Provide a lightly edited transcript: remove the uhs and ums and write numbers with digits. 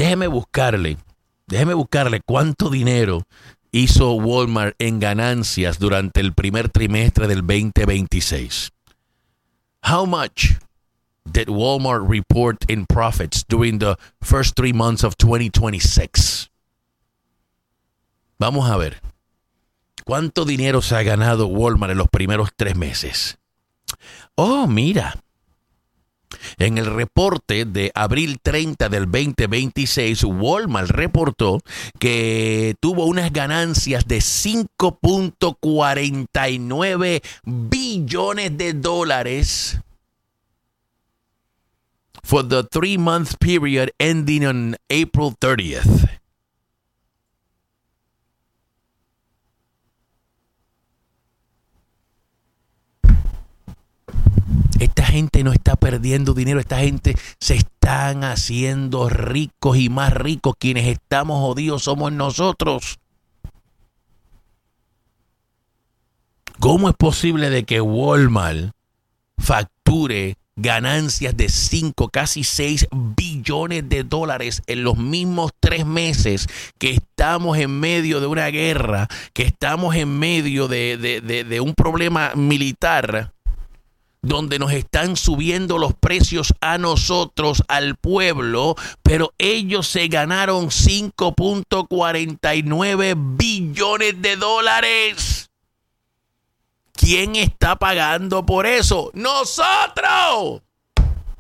Déjeme buscarle cuánto dinero hizo Walmart en ganancias durante el primer trimestre del 2026. How much did Walmart report in profits during the first 3 months of 2026? Vamos a ver. ¿Cuánto dinero se ha ganado Walmart en los primeros 3 meses? Oh, mira. En el reporte de abril 30 del 2026, Walmart reportó que tuvo unas ganancias de $5.49 billones for the 3-month period ending on April 30th. Esta gente no está perdiendo dinero, esta gente se están haciendo ricos y más ricos. Quienes estamos jodidos somos nosotros. ¿Cómo es posible de que Walmart facture ganancias de 5, casi 6 billones de dólares en los mismos 3 meses que estamos en medio de una guerra, que estamos en medio de un problema militar, donde nos están subiendo los precios a nosotros, al pueblo, pero ellos se ganaron $5.49 billones de dólares? ¿Quién está pagando por eso? ¡Nosotros!